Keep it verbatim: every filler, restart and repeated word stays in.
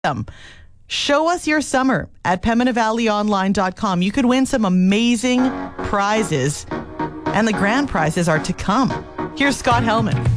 them. Show us your summer at Pembina Valley Online dot com. You could win some amazing prizes, and the grand prizes are to come. Here's Scott Hellman.